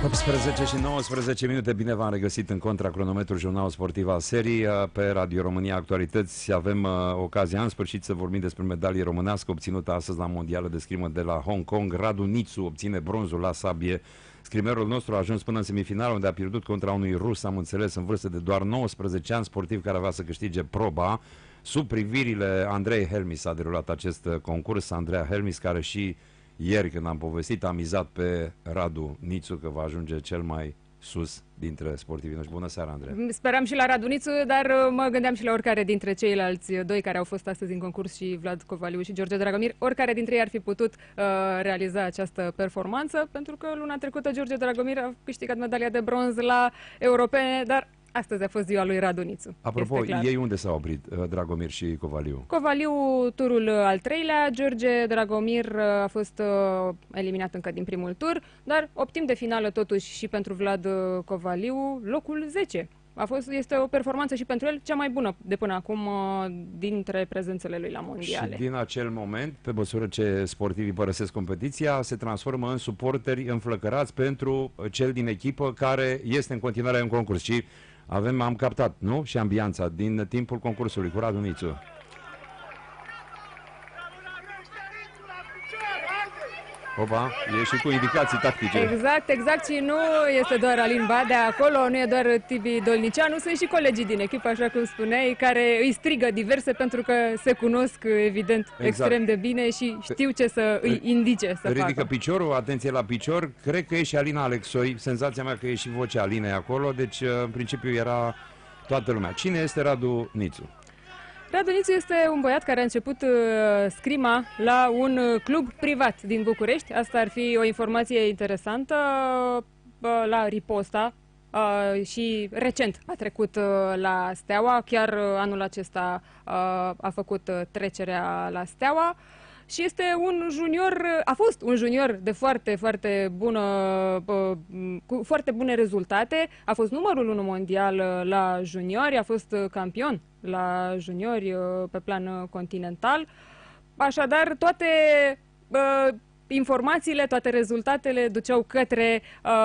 18 și 19 minute, bine v-am regăsit în contracronometru jurnalul sportiv al serii pe Radio România Actualități. Avem ocazia în sfârșit să vorbim despre medalie românească obținută astăzi la Mondială de Scrimă de la Hong Kong. Radu Nițu obține bronzul la sabie. Scrimerul nostru a ajuns până în semifinală, unde a pierdut contra unui rus, am înțeles, în vârstă de doar 19 ani, sportiv care avea să câștige proba. Sub privirile Andrei Helmis a derulat acest concurs. Andreea Helmis, care și ieri, când am povestit, a mizat pe Radu Nițu că va ajunge cel mai sus dintre sportivii noștri. Bună seara, Andreea! Speram și la Radu Nițu, dar mă gândeam și la oricare dintre ceilalți doi care au fost astăzi în concurs, și Vlad Covaliu și George Dragomir. Oricare dintre ei ar fi putut realiza această performanță, pentru că luna trecută George Dragomir a câștigat medalia de bronz la europene, dar astăzi a fost ziua lui Radu Nițu. Apropo, ei unde s-au oprit, Dragomir și Covaliu? Covaliu, turul al treilea, George Dragomir a fost eliminat încă din primul tur, dar optim de finală totuși și pentru Vlad Covaliu, locul 10. Este o performanță și pentru el cea mai bună de până acum dintre prezențele lui la mondiale. Și din acel moment, pe măsură ce sportivii părăsesc competiția, se transformă în suporteri înflăcărați pentru cel din echipă care este în continuare în concurs. Și am captat, nu? Și ambianța din timpul concursului cu Radu Nițu. Opa, e și cu indicații tactice. Exact, și nu este doar Alin Badea acolo, nu e doar Tibi Dolnicianu, sunt și colegii din echipă, așa cum spuneai, care îi strigă diverse pentru că se cunosc, evident, extrem de bine și știu ce să îi indice să ridică facă. piciorul, atenție la picior, cred că e și Alina Alexoi, senzația mea că e și vocea Alinei acolo, deci în principiu era toată lumea. Cine este Radu Nițu? Radu Nițu este un băiat care a început scrima la un club privat din București. Asta ar fi o informație interesantă, la Riposta, și recent a trecut la Steaua. Chiar anul acesta a făcut trecerea la Steaua. Și este un junior, a fost un junior de foarte bună, cu foarte bune rezultate. A fost numărul 1 mondial la juniori, a fost campion la juniori pe plan continental. Așadar, toate informațiile, toate rezultatele duceau către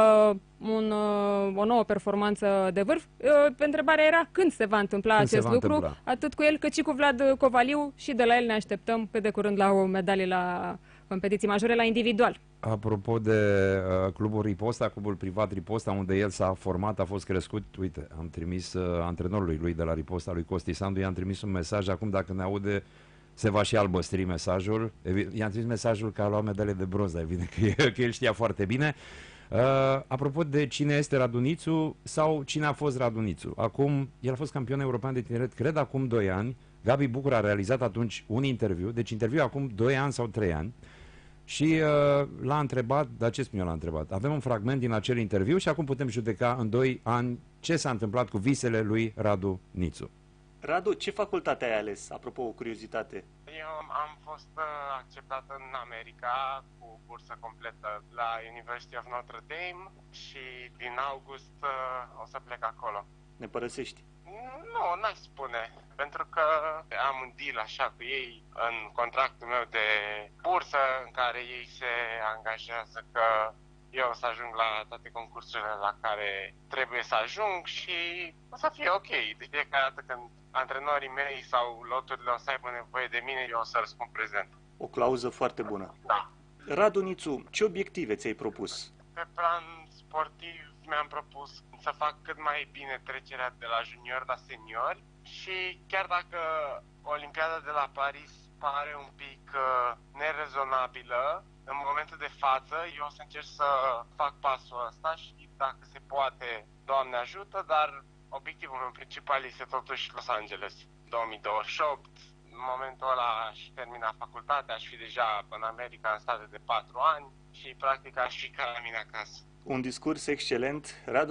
o nouă performanță de vârf. Întrebarea era când se va întâmpla acest lucru, atât cu el cât și cu Vlad Covaliu, și de la el ne așteptăm pe de curând la o medalie la competiții majore la individual. Apropo de clubul Riposta, clubul privat Riposta, unde el s-a format, a fost crescut, uite, am trimis antrenorului lui de la Riposta, lui Costi Sandu, i-am trimis un mesaj, acum dacă ne aude se va și albăstri mesajul. I-am trimis mesajul că a luat medalie de bronz, dar evident că el știa foarte bine. Apropo de cine este Radu Nițu sau cine a fost Radu Nițu. Acum, el a fost campion european de tineret, cred acum 2 ani. Gabi Bucur a realizat atunci un interviu, deci interviu acum 2 ani sau 3 ani. Și l-a întrebat, dar ce spune, l-a întrebat? Avem un fragment din acel interviu și acum putem judeca în 2 ani ce s-a întâmplat cu visele lui Radu Nițu. Radu, ce facultate ai ales? Apropo, o curiozitate. Eu am fost acceptat în America cu bursă completă la University of Notre Dame și din august o să plec acolo. Ne părăsești? Nu, n-aș spune, pentru că am un deal așa cu ei în contractul meu de bursă în care ei se angajează că eu o să ajung la toate concursurile la care trebuie să ajung și o să fie ok. De fiecare dată când antrenorii mei sau loturile o să aibă nevoie de mine, eu o să răspund prezent. O clauză foarte bună. Da. Radu Nițu, ce obiective ți-ai propus? Pe plan sportiv mi-am propus să fac cât mai bine trecerea de la junior la seniori și chiar dacă Olimpiada de la Paris pare un pic nerezonabilă, în momentul de față, eu o să încerc să fac pasul ăsta și dacă se poate, Doamne ajută, dar obiectivul meu principal este totuși Los Angeles 2028. În momentul ăla aș termina facultatea, aș fi deja în America în state de 4 ani și practic aș fi ca la mine acasă. Un discurs excelent. Radu